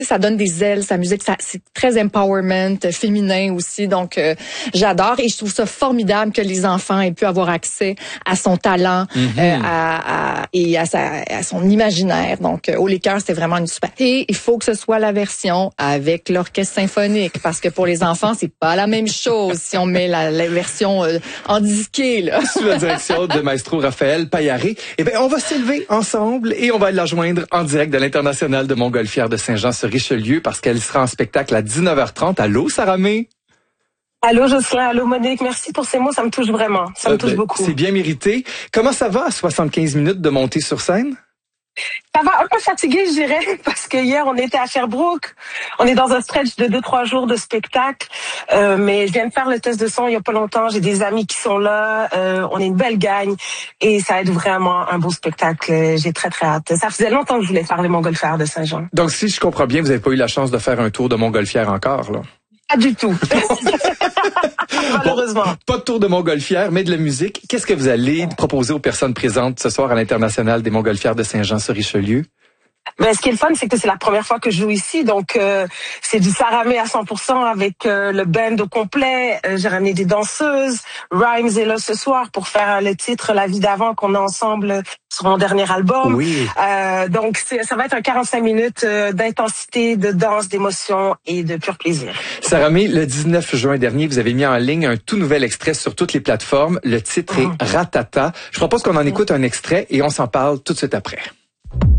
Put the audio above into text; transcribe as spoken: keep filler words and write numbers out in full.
Ça donne des ailes, sa musique, ça, c'est très empowerment, féminin aussi. Donc, euh, j'adore et je trouve ça formidable que les enfants aient pu avoir accès à son talent mm-hmm. euh, à, à, et à, sa, à son imaginaire. Donc, euh, Haut les cœurs, c'était vraiment une super. Et il faut que ce soit la version avec l'orchestre symphonique parce que pour les enfants, c'est pas la même chose si on met la, la version euh, en disqué, là. Sous la direction de maestro Raphaël Paillaré. Eh bien, on va s'élever ensemble et on va la joindre en direct de l'International de Montgolfière de Saint-Jean-sur-Richelieu parce qu'elle sera en spectacle à dix-neuf heures trente. Allô, Saramé? Allô, Jocelyn. Allô, Monique. Merci pour ces mots. Ça me touche vraiment. Ça me euh, touche ben, beaucoup. C'est bien mérité. Comment ça va à soixante-quinze minutes de montée sur scène? Ça va un peu fatigué, je dirais, parce que hier, on était à Sherbrooke. On est dans un stretch de deux, trois jours de spectacle. Euh, mais je viens de faire le test de son il y a pas longtemps. J'ai des amis qui sont là. Euh, on est une belle gang. Et ça va être vraiment un beau spectacle. J'ai très, très hâte. Ça faisait longtemps que je voulais faire les Montgolfières de Saint-Jean. Donc, si je comprends bien, vous n'avez pas eu la chance de faire un tour de Montgolfière encore, là? Pas du tout. Malheureusement. Bon, pas de tour de Montgolfière, mais de la musique. Qu'est-ce que vous allez proposer aux personnes présentes ce soir à l'International des Montgolfières de Saint-Jean-sur-Richelieu? Ben, ce qui est le fun, c'est que c'est la première fois que je joue ici, donc euh, c'est du Saramé à cent pour cent avec euh, le band au complet. Euh, j'ai ramené des danseuses. Rhymes est là ce soir pour faire le titre La vie d'avant qu'on a ensemble sur mon dernier album. Oui. Euh, donc c'est, ça va être un quarante-cinq minutes euh, d'intensité, de danse, d'émotion et de pur plaisir. Saramé, le dix-neuf juin dernier, vous avez mis en ligne un tout nouvel extrait sur toutes les plateformes. Le titre mmh. est Ratata. Je propose qu'on en écoute un extrait et on s'en parle tout de suite après.